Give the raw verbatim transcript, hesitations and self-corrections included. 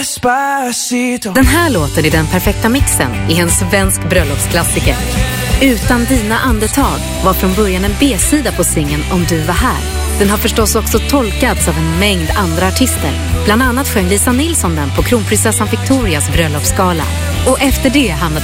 Despacito. Den här låten är den perfekta mixen i en svensk bröllopsklassiker. Utan dina andetag var från början en B-sida på singeln Om du var här. Den har förstås också tolkats av en mängd andra artister. Bland annat sjöng Lisa Nilsson den på kronprinsessan Victorias bröllopsgala. Och efter det hamnade